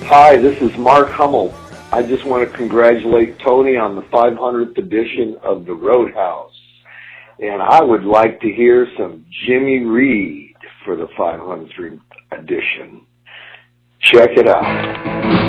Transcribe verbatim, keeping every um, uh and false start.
Hi, this is Mark Hummel. I just want to congratulate Tony on the five hundredth edition of the Roadhouse. And I would like to hear some Jimmy Reed for the five hundredth edition. Check it out.